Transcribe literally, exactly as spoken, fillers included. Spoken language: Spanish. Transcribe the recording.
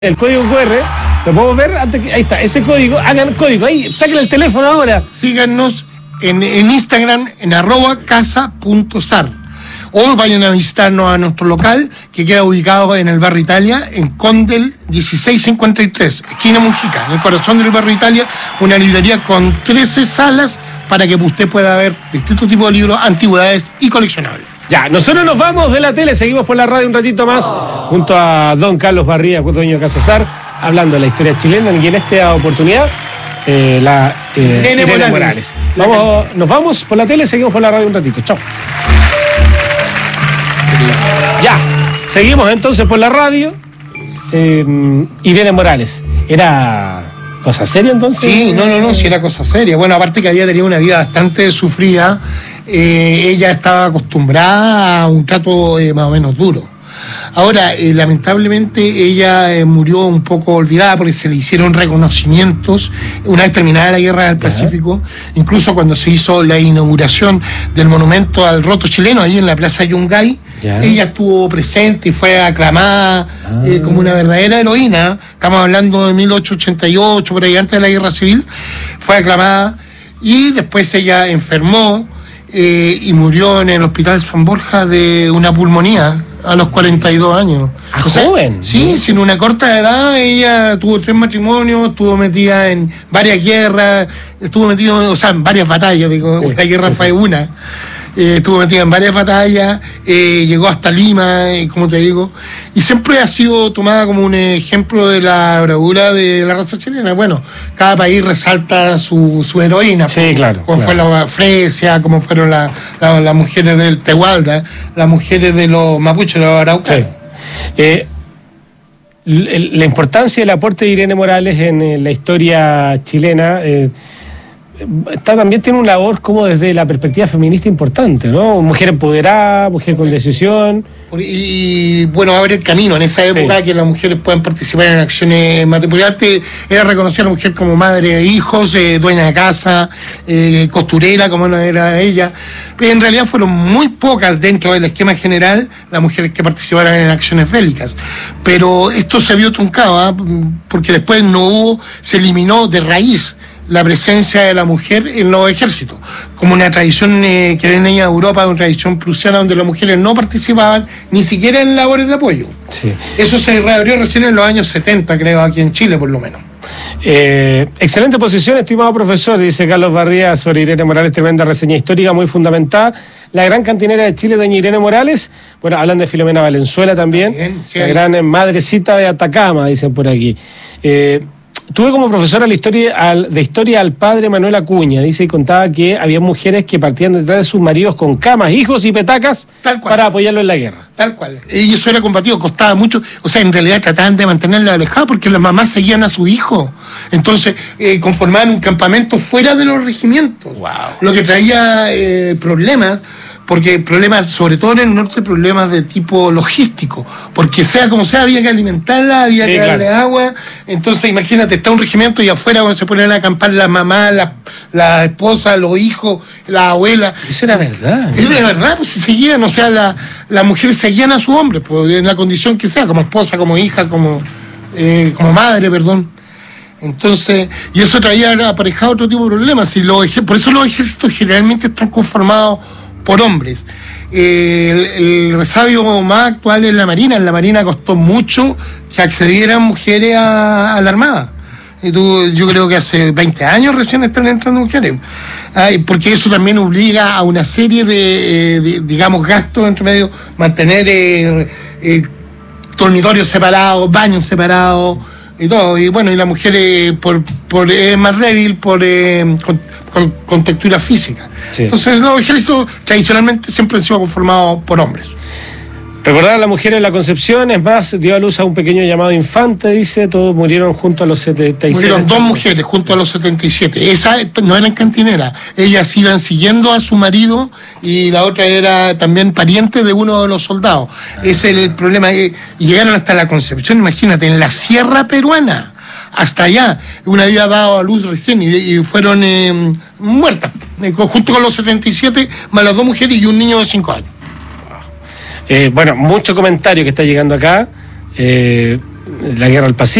El código cu erre, lo podemos ver antes que, ahí está, ese código, hagan el código, ahí, saquen el teléfono ahora. Síganos en, en Instagram, en arroba casa.sar. O vayan a visitarnos a nuestro local, que queda ubicado en el barrio Italia, en Condel dieciséis cincuenta y tres, esquina Mujica, en el corazón del barrio Italia, una librería con trece salas para que usted pueda ver distintos tipos de libros, antigüedades y coleccionables. Ya, nosotros nos vamos de la tele, seguimos por la radio un ratito más, junto a don Carlos Barría, dueño de Casa Sar, hablando de la historia chilena, y en esta oportunidad, eh, la eh, Irene Irene Morales. Morales. Vamos, nos vamos por la tele, seguimos por la radio un ratito, chao. Ya, seguimos entonces por la radio. Eh, Irene Morales, ¿era cosa seria entonces? Sí, no, no, no, sí era cosa seria. Bueno, aparte que había tenido una vida bastante sufrida, eh, ella estaba acostumbrada a un trato eh, más o menos duro. Ahora, eh, lamentablemente, ella eh, murió un poco olvidada porque se le hicieron reconocimientos una vez terminada la Guerra del Pacífico, incluso cuando se hizo la inauguración del monumento al roto chileno, ahí en la Plaza Yungay, ya. Ella estuvo presente y fue aclamada ah. eh, como una verdadera heroína. Estamos hablando de mil ochocientos ochenta y ocho, por ahí antes de la Guerra Civil, fue aclamada y después ella enfermó eh, y murió en el Hospital San Borja de una pulmonía a los cuarenta y dos años. ¿A o sea, joven? Sí, sin una corta edad. Ella tuvo tres matrimonios, estuvo metida en varias guerras, estuvo metida, o sea, en varias batallas, digo, sí, la guerra sí, fue sí. una. Eh, estuvo metida en varias batallas, eh, llegó hasta Lima, eh, como te digo, y siempre ha sido tomada como un ejemplo de la bravura de la raza chilena. Bueno, cada país resalta su, su heroína, sí, como, claro, como claro. fue la Fresia, como fueron las la, la mujeres del Tehualda, las mujeres de los mapuches, los araucanos. Sí. Eh, la importancia del aporte de Irene Morales en la historia chilena eh, Está, también tiene una labor como desde la perspectiva feminista importante, ¿no? Mujer empoderada, mujer con decisión. Y, y bueno, abre el camino en esa época sí. que las mujeres puedan participar en acciones matrimoniales. Era reconocida a la mujer como madre de hijos, eh, dueña de casa, eh, costurera, como no era ella. Pero en realidad fueron muy pocas dentro del esquema general las mujeres que participaron en acciones bélicas. Pero esto se vio truncado, ¿eh? Porque después no hubo, se eliminó de raíz la presencia de la mujer en los ejércitos, como una tradición eh, que viene de Europa, una tradición prusiana donde las mujeres no participaban ni siquiera en labores de apoyo. Sí. Eso se reabrió recién en los años setenta, creo, aquí en Chile por lo menos. Eh, excelente posición, estimado profesor, dice Carlos Barría sobre Irene Morales, tremenda reseña histórica, muy fundamentada. La gran cantinera de Chile, doña Irene Morales, bueno, hablan de Filomena Valenzuela también, bien, sí, la hay... gran madrecita de Atacama, dicen por aquí. Eh, Tuve como profesora la historia al, de historia al padre Manuel Acuña, dice, y contaba que había mujeres que partían detrás de sus maridos con camas, hijos y petacas para apoyarlo en la guerra. Tal cual. Y eso era combativo, costaba mucho. O sea, en realidad trataban de mantenerla alejada porque las mamás seguían a su hijo. Entonces, eh, conformaban un campamento fuera de los regimientos. Wow. Lo que traía eh, problemas. Porque problemas, sobre todo en el norte, problemas de tipo logístico, porque sea como sea, había que alimentarla, había sí, que darle claro. agua. Entonces, imagínate, está un regimiento y afuera cuando se ponen a acampar las mamás, la, la esposa, los hijos, la abuela. Eso era verdad. Era ¿no? verdad, pues se seguían, o sea, la, las mujeres seguían a su hombre, pues, en la condición que sea, como esposa, como hija, como, eh, como madre, perdón. Entonces, y eso traía aparejado otro tipo de problemas. Y los, por eso los ejércitos generalmente están conformados por hombres. Eh, el, el resabio más actual es la Marina. En la Marina costó mucho que accedieran mujeres a, a la Armada. Y tú, yo creo que hace veinte años recién están entrando mujeres. Ay, porque eso también obliga a una serie de, eh, de digamos, gastos entre medio, mantener eh, eh, dormitorios separados, baños separados y todo. Y bueno, y la mujer eh, por, por, es más débil por eh, con, con, con textura física. Sí. Entonces los ejércitos tradicionalmente siempre han sido conformados por hombres. Recordar a la mujer en la Concepción, es más, dio a luz a un pequeño llamado Infante, dice, todos murieron junto a los setenta y siete. Murieron dos mujeres junto a los setenta y siete. Esa no eran cantineras, ellas iban siguiendo a su marido y la otra era también pariente de uno de los soldados. Ah. Ese es el problema. Y llegaron hasta la Concepción, imagínate, en la sierra peruana, hasta allá. Una había dado a luz recién y, y fueron eh, muertas, eh, junto con los setenta y siete, más las dos mujeres y un niño de cinco años. Eh, bueno, mucho comentario que está llegando acá. Eh, la guerra al Pacífico.